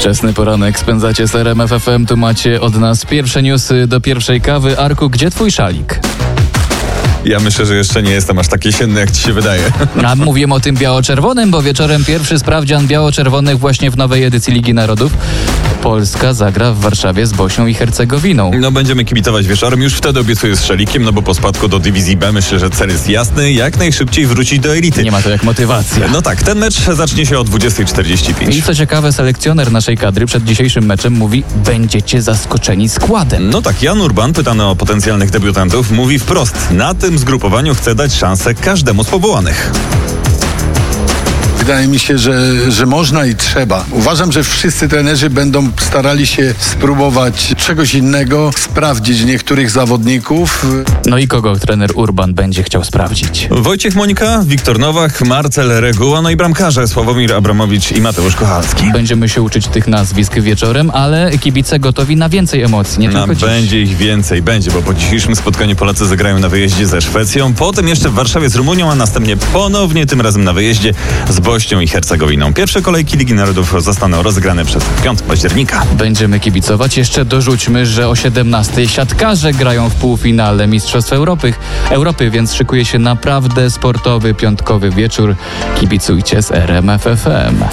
Wczesny poranek spędzacie z RMF FM. Tu macie od nas pierwsze newsy do pierwszej kawy. Arku, gdzie twój szalik? Ja myślę, że jeszcze nie jestem aż tak jesienny, jak ci się wydaje. A mówiłem o tym biało-czerwonym, bo wieczorem pierwszy sprawdzian biało-czerwonych właśnie w nowej edycji Ligi Narodów. Polska zagra w Warszawie z Bośnią i Hercegowiną. No będziemy kibicować wieczorem, już wtedy obiecuję z szalikiem, no bo po spadku do dywizji B myślę, że cel jest jasny, jak najszybciej wrócić do elity. Nie ma to jak motywacja. No tak, ten mecz zacznie się o 20:45. I co ciekawe, selekcjoner naszej kadry przed dzisiejszym meczem mówi: będziecie zaskoczeni składem. No tak, Jan Urban, pytany o potencjalnych debiutantów, mówi wprost: na tym zgrupowaniu chce dać szansę każdemu z powołanych. Wydaje mi się, że można i trzeba. Uważam, że wszyscy trenerzy będą starali się spróbować czegoś innego, sprawdzić niektórych zawodników. No i kogo trener Urban będzie chciał sprawdzić? Wojciech Monika, Wiktor Nowak, Marcel Reguła, no i bramkarze Sławomir Abramowicz i Mateusz Kochalski. Będziemy się uczyć tych nazwisk wieczorem, ale kibice gotowi na więcej emocji, nie tylko dziś. Będzie ich więcej, bo po dzisiejszym spotkaniu Polacy zagrają na wyjeździe ze Szwecją, potem jeszcze w Warszawie z Rumunią, a następnie ponownie, tym razem na wyjeździe z Bośnią i Hercegowiną. Pierwsze kolejki Ligi Narodów zostaną rozegrane przed 5 października. Będziemy kibicować. Jeszcze dorzućmy, że o 17 siatkarze grają w półfinale Mistrzostw Europy, więc szykuje się naprawdę sportowy, piątkowy wieczór. Kibicujcie z RMF FM.